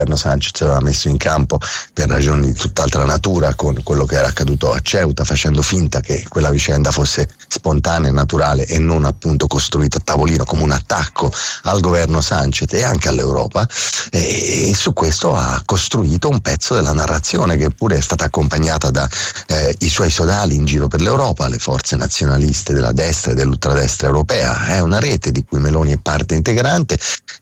Sanchez aveva messo in campo per ragioni di tutt'altra natura con quello che era accaduto a Ceuta, facendo finta che quella vicenda fosse spontanea e naturale e non appunto costruita a tavolino come un attacco al governo Sanchez e anche all'Europa, e su questo ha costruito un pezzo della narrazione che pure è stata accompagnata da i suoi sodali in giro per l'Europa, le forze nazionaliste della destra e dell'ultradestra europea. È una rete di cui Meloni è parte integrante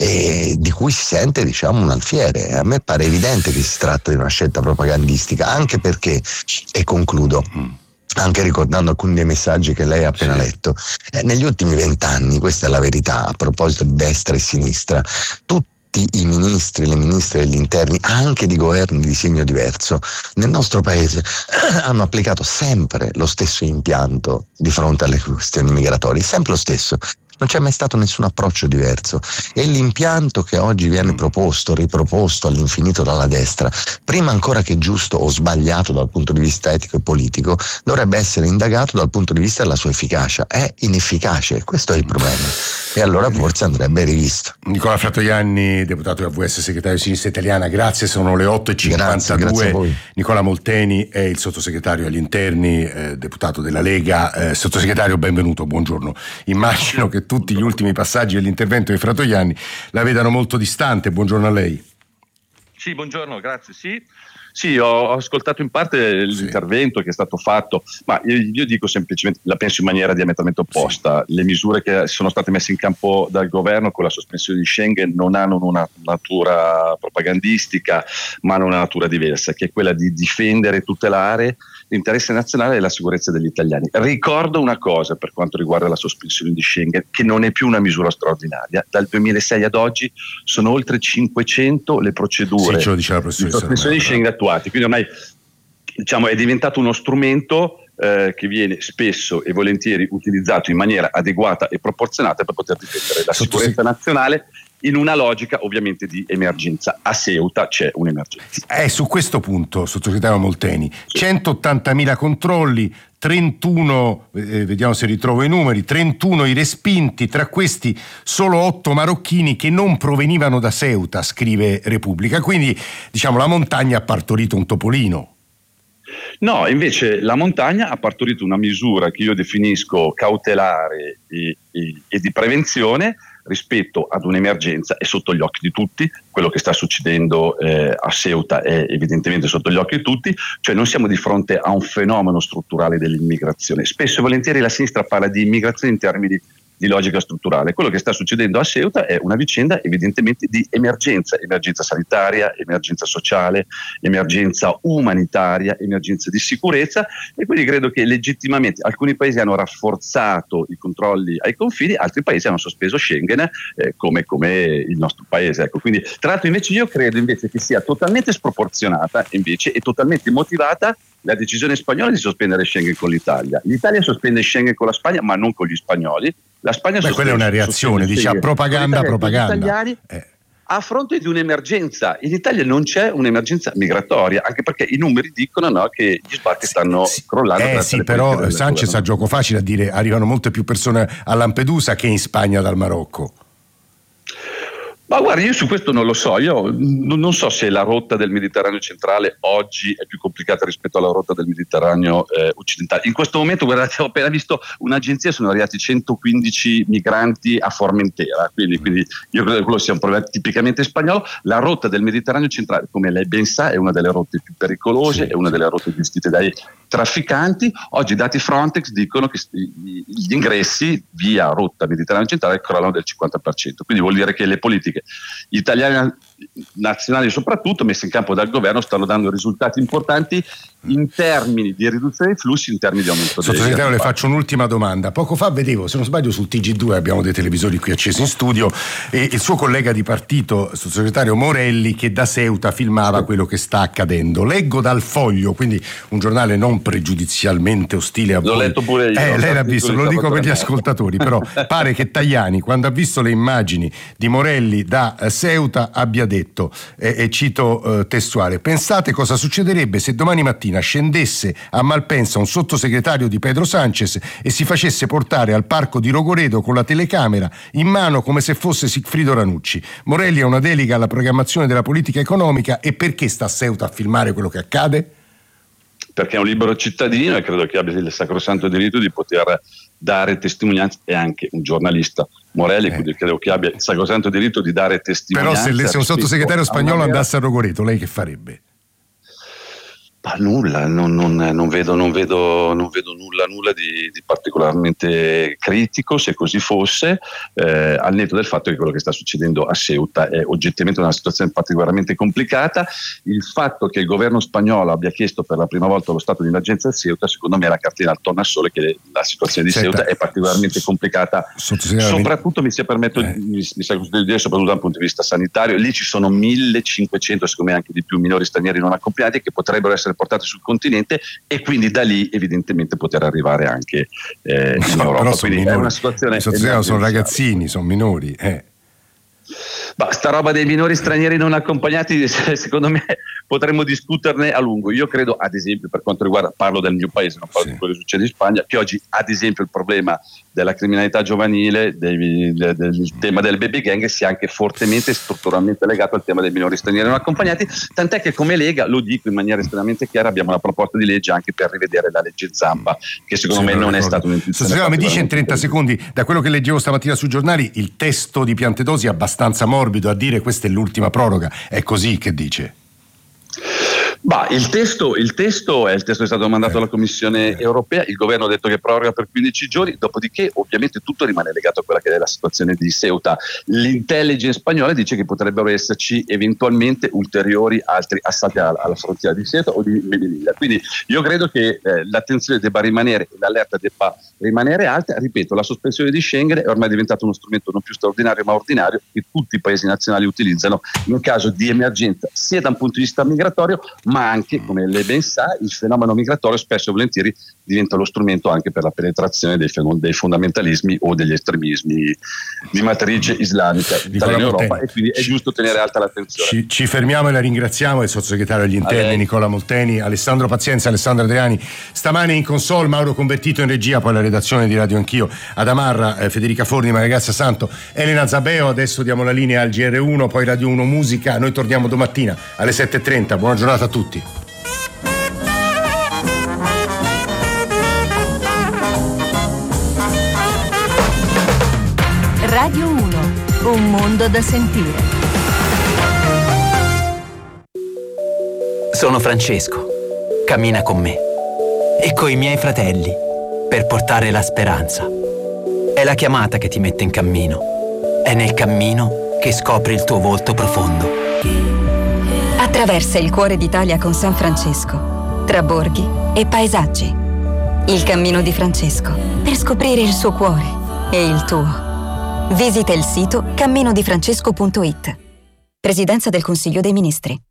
e di cui si sente, diciamo, un alfiere. A me pare evidente che si tratta di una scelta propagandistica, anche perché, e concludo, anche ricordando alcuni dei messaggi che lei ha appena letto, negli ultimi 20 anni, questa è la verità, a proposito di destra e sinistra, tutti i ministri, le ministre degli interni, anche di governi di segno diverso, nel nostro paese hanno applicato sempre lo stesso impianto di fronte alle questioni migratorie, sempre lo stesso. Non c'è mai stato nessun approccio diverso, e l'impianto che oggi viene proposto, riproposto all'infinito dalla destra, prima ancora che giusto o sbagliato dal punto di vista etico e politico, dovrebbe essere indagato dal punto di vista della sua efficacia. È inefficace, questo è il problema, e allora forse andrebbe rivisto. Nicola Fratoianni, deputato AVS, segretario di Sinistra Italiana, grazie, sono le 8:52. Grazie a voi. Nicola Molteni è il sottosegretario agli interni, deputato della Lega. Sottosegretario, benvenuto, buongiorno. Immagino che tutti gli ultimi passaggi dell'intervento di Fratoianni la vedano molto distante. Buongiorno a lei. Sì, buongiorno, grazie. Sì, ho ascoltato in parte l'intervento che è stato fatto, ma io dico semplicemente, la penso in maniera diametralmente opposta. Le misure che sono state messe in campo dal governo con la sospensione di Schengen non hanno una natura propagandistica, ma hanno una natura diversa, che è quella di difendere e tutelare l'interesse nazionale e la sicurezza degli italiani. Ricordo una cosa per quanto riguarda la sospensione di Schengen, che non è più una misura straordinaria. Dal 2006 ad oggi sono oltre 500 le procedure di sospensione di Schengen attuate, quindi ormai, diciamo, è diventato uno strumento che viene spesso e volentieri utilizzato in maniera adeguata e proporzionata per poter difendere la sicurezza nazionale in una logica ovviamente di emergenza. A Ceuta c'è un'emergenza. Su questo punto, sottosegretario Molteni, 180.000 controlli, 31, vediamo se ritrovo i numeri, 31 i respinti, tra questi solo 8 marocchini che non provenivano da Ceuta, scrive Repubblica. Quindi, diciamo, la montagna ha partorito un topolino. No, invece la montagna ha partorito una misura che io definisco cautelare e di prevenzione rispetto ad un'emergenza. È sotto gli occhi di tutti, quello che sta succedendo a Ceuta è evidentemente sotto gli occhi di tutti, cioè non siamo di fronte a un fenomeno strutturale dell'immigrazione. Spesso e volentieri la sinistra parla di immigrazione in termini di logica strutturale. Quello che sta succedendo a Ceuta è una vicenda evidentemente di emergenza sanitaria, emergenza sociale, emergenza umanitaria, emergenza di sicurezza, e quindi credo che legittimamente alcuni paesi hanno rafforzato i controlli ai confini, altri paesi hanno sospeso Schengen, come il nostro paese. Ecco. Quindi, tra l'altro, invece io credo invece che sia totalmente sproporzionata invece e totalmente motivata la decisione spagnola di sospendere Schengen con l'Italia. L'Italia sospende Schengen con la Spagna, ma non con gli spagnoli. La Spagna quella è una reazione, diciamo, propaganda. Italiani, a fronte di un'emergenza. In Italia non c'è un'emergenza migratoria, anche perché i numeri dicono che gli sbarchi stanno crollando. Sì, però Sanchez ha gioco facile a dire arrivano molte più persone a Lampedusa che in Spagna dal Marocco. Ma guarda, io su questo non lo so, io non so se la rotta del Mediterraneo centrale oggi è più complicata rispetto alla rotta del Mediterraneo occidentale. In questo momento, guardate, ho appena visto un'agenzia, sono arrivati 115 migranti a Formentera, quindi io credo che quello sia un problema tipicamente spagnolo. La rotta del Mediterraneo centrale, come lei ben sa, è una delle rotte più pericolose, è una delle rotte gestite dai trafficanti. Oggi i dati Frontex dicono che gli ingressi via rotta Mediterraneo centrale crollano del 50%, quindi vuol dire che le politiche italiane nazionali soprattutto messe in campo dal governo stanno dando risultati importanti in termini di riduzione dei flussi, in termini di aumento dei Sottosegretario, le faccio un'ultima domanda. Poco fa vedevo, se non sbaglio, sul TG2, abbiamo dei televisori qui accesi in studio, e il suo collega di partito, sottosegretario Morelli, che da Ceuta filmava quello che sta accadendo. Leggo dal Foglio, quindi un giornale non pregiudizialmente ostile a voi. L'ho letto pure io. Lei l'ha visto, lo dico per gli ascoltatori, però pare che Tajani, quando ha visto le immagini di Morelli da Ceuta, abbia detto, e cito testuale: pensate cosa succederebbe se domani mattina scendesse a Malpensa un sottosegretario di Pedro Sánchez e si facesse portare al parco di Rogoredo con la telecamera in mano come se fosse Sigfrido Ranucci. Morelli ha una delega alla programmazione della politica economica, e perché sta a Ceuta a filmare quello che accade? Perché è un libero cittadino e credo che abbia il sacrosanto diritto di poter dare testimonianza, e anche un giornalista, Morelli, quindi credo che abbia il sacrosanto diritto di dare testimonianza. Però se un sottosegretario spagnolo andasse a Rogoreto, lei che farebbe? Ma nulla, non vedo nulla di particolarmente critico, se così fosse, al netto del fatto che quello che sta succedendo a Ceuta è oggettivamente una situazione particolarmente complicata. Il fatto che il governo spagnolo abbia chiesto per la prima volta lo stato di emergenza a Ceuta, secondo me è la cartina al tornasole che la situazione di Ceuta è particolarmente complicata, soprattutto mi sia consentito di dire, soprattutto dal punto di vista sanitario. Lì ci sono 1500, secondo me anche di più, minori stranieri non accompagnati che potrebbero essere portati sul continente, e quindi da lì evidentemente poter arrivare anche in Europa. Quindi minori. È una situazione sono ragazzini, sono minori. Ma sta roba dei minori stranieri non accompagnati, secondo me potremmo discuterne a lungo. Io credo, ad esempio, per quanto riguarda, parlo del mio paese, non parlo di quello che succede in Spagna, che oggi ad esempio il problema della criminalità giovanile, del tema del baby gang sia anche fortemente e strutturalmente legato al tema dei minori stranieri non accompagnati, tant'è che come Lega, lo dico in maniera estremamente chiara, abbiamo una proposta di legge anche per rivedere la legge Zampa, che secondo me non è stato un'intuizione. Mi dice in 30 secondi, da quello che leggevo stamattina sui giornali, il testo di Piantedosi è abbastanza morbido a dire questa è l'ultima proroga, è così che dice? Il testo è stato mandato alla Commissione europea, il governo ha detto che proroga per 15 giorni, dopodiché ovviamente tutto rimane legato a quella che è la situazione di Ceuta. L'intelligence spagnola dice che potrebbero esserci eventualmente ulteriori altri assalti alla frontiera di Ceuta o di Melilla, quindi io credo che l'attenzione debba rimanere, l'allerta debba rimanere alta. Ripeto, la sospensione di Schengen è ormai diventato uno strumento non più straordinario ma ordinario, che tutti i paesi nazionali utilizzano in caso di emergenza, sia da un punto di vista migratorio, ma anche, come lei ben sa, il fenomeno migratorio spesso e volentieri diventa lo strumento anche per la penetrazione dei fondamentalismi o degli estremismi di matrice islamica in Europa, e quindi è giusto tenere alta l'attenzione. Ci fermiamo e la ringraziamo, il sottosegretario agli interni Nicola Molteni, Alessandro Pazienza, Alessandro Adriani stamane in console, Mauro Convertito in regia, poi la redazione di Radio Anch'io, ad Amarra, Federica Forni, Maria Grazia Santo, Elena Zabeo. Adesso diamo la linea al GR1, poi Radio 1 Musica. Noi torniamo domattina alle 7:30. Buona giornata a tutti. Radio 1, un mondo da sentire. Sono Francesco, cammina con me e coi miei fratelli per portare la speranza. È la chiamata che ti mette in cammino, è nel cammino che scopri il tuo volto profondo. Attraversa il cuore d'Italia con San Francesco, tra borghi e paesaggi. Il cammino di Francesco, per scoprire il suo cuore e il tuo. Visita il sito camminodifrancesco.it. Presidenza del Consiglio dei Ministri.